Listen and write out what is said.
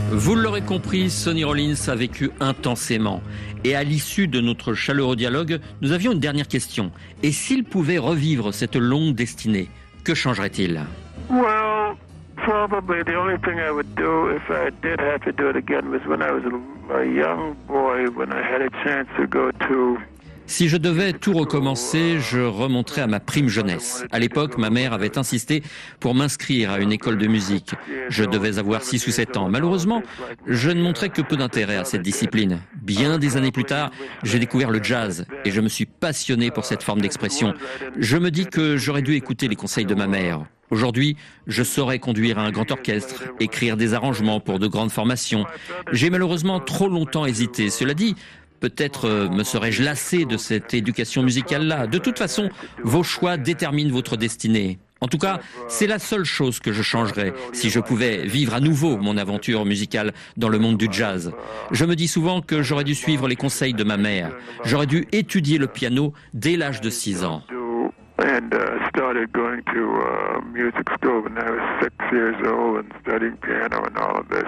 Vous l'aurez compris, Sonny Rollins a vécu intensément. Et à l'issue de notre chaleureux dialogue, nous avions une dernière question. Et s'il pouvait revivre cette longue destinée, que changerait-il ? Well, probably the only thing I would do if I did have to do it again was when I was a young boy, when I had a chance to go to... Si je devais tout recommencer, je remonterais à ma prime jeunesse. À l'époque, ma mère avait insisté pour m'inscrire à une école de musique. Je devais avoir 6 ou 7 ans. Malheureusement, je ne montrais que peu d'intérêt à cette discipline. Bien des années plus tard, j'ai découvert le jazz et je me suis passionné pour cette forme d'expression. Je me dis que j'aurais dû écouter les conseils de ma mère. Aujourd'hui, je saurais conduire un grand orchestre, écrire des arrangements pour de grandes formations. J'ai malheureusement trop longtemps hésité. Cela dit, peut-être me serais-je lassé de cette éducation musicale-là. De toute façon, vos choix déterminent votre destinée. En tout cas, c'est la seule chose que je changerais si je pouvais vivre à nouveau mon aventure musicale dans le monde du jazz. Je me dis souvent que j'aurais dû suivre les conseils de ma mère. J'aurais dû étudier le piano dès l'âge de 6 ans. And started going to music school when I was 6 years old and studying piano and all of this.